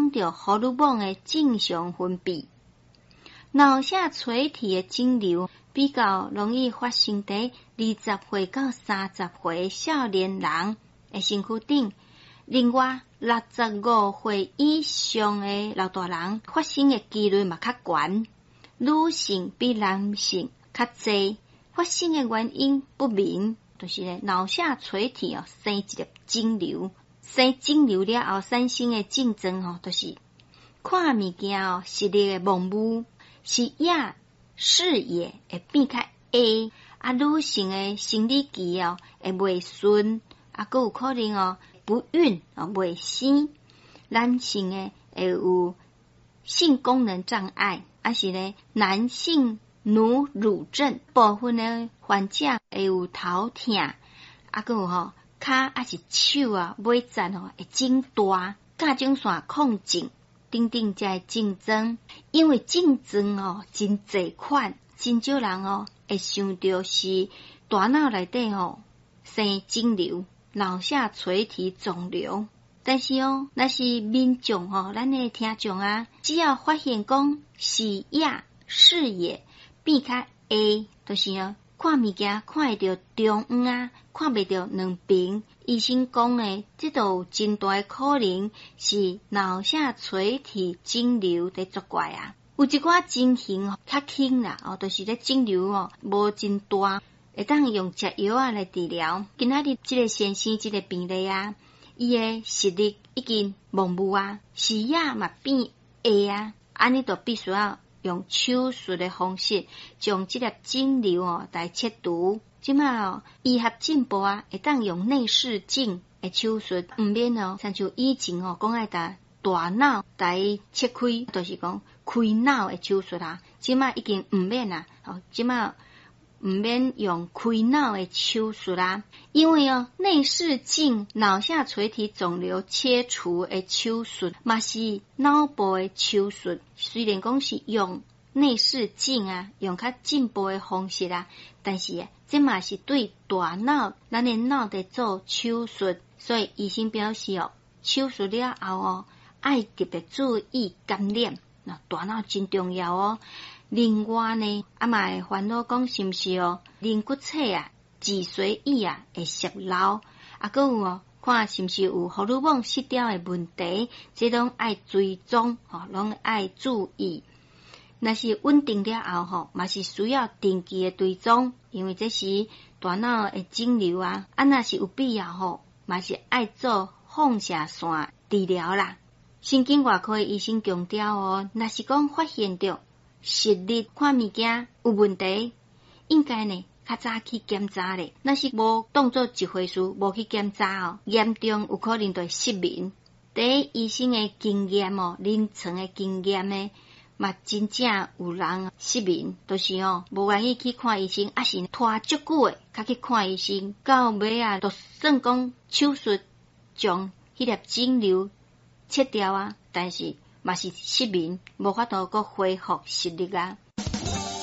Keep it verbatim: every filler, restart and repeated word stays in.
响着荷尔蒙的正常分泌。脑下垂体的肿瘤比较容易发生在二十岁到三十岁少年人的身躯顶，另外六十五岁以上的老大人发生的几率嘛较悬，女性比男性较侪，发生的原因不明，就是咧脑下垂体哦生一粒肿瘤，生肿瘤了后产生的症状哦，就是看物件哦视力的模糊。视野视野会变较矮，啊，女性的生理期哦会袂顺，啊，佮有可能哦不孕哦袂生。男性的会有性功能障碍，啊是咧男性奴乳症，部分的患者会有头痛，啊，佮有吼骹啊是手啊尾指哦会肿大，甲种线亢进。等等这症状，因为症状哦真侪款，真少人哦会想到是大脑内底哦生肿瘤、脑下垂体肿瘤。但是哦，那是民众哦，咱的听众啊，只要发现讲视野视野变较矮，就是哦看物件看会到中央啊，看袂到两边。医生讲诶，这都有真大可能是脑下垂体肿瘤在作怪啊。有一寡情形哦较轻啦，哦，就是咧肿瘤哦无真大，会当用食药啊来治疗。今仔日这个先生这个病例啊，伊诶视力已经模糊啊，视野嘛变矮啊，安尼就必须要用手术的方式将这粒肿瘤哦来切除。即卖哦，医学进步啊，会当用内视镜的手术，毋免哦，像像以前哦，讲爱打大脑来切开，就是讲开脑的手术啊。即卖已经毋免啦，哦，即卖毋免用开脑的手术啦，因为哦，内视镜脑下垂体肿瘤切除的手术，嘛是脑部的手术，虽然讲是用内视镜啊，用较进步的方式啊，但是啊，这嘛是对大脑咱的脑在做手术，所以医生表示哦，手术了后哦，爱特别注意感染，那大脑真重要哦。另外呢，啊嘛会烦恼讲是毋是哦，人骨册啊、脊髓液啊会泄漏，啊，佮有哦，看是毋是有荷尔蒙失调的问题，这拢爱追踪哦，拢爱注意。若是稳定了后吼，嘛是需要定期的追踪，因为这是大脑的肿瘤啊。啊，若是有必要吼，嘛是爱做放射线治疗啦。神经外科的医生强调哦，若是讲发现到视力看物件有问题，应该呢较早去检查咧。若是无当做一回事，无去检查哦，严重有可能会失明。第一，医生的经验哦，临床的经验呢。嘛，真正有人失明，就是哦，无愿意去看医生，还是拖足久诶，才去看医生。到尾啊，就算讲手术将迄粒肿瘤切掉啊，但是嘛是失明，无法度阁恢复视力啊。